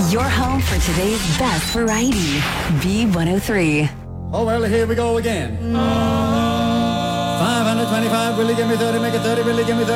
Your home for today's best variety. B103. Oh, well, here we go again. 525, will you give me 30, make it 30, will you give me 30?